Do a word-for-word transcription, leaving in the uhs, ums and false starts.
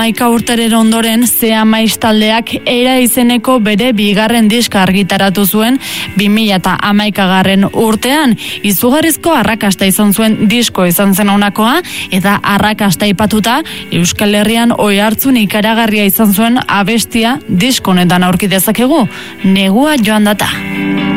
hamaika urteren ondoren Zea Maiz taldeak Era izeneko bere bigarren diska argitaratu zuen bi mila hamaikagarren urtean. Izugarrizko arrakasta izan zuen disko izan zen honakoa, eta arrakasta aipatuta Euskal Herrian oihartzun ikaragarria izan zuen abestia disko honetan aurki dezakegu, Negua joan data.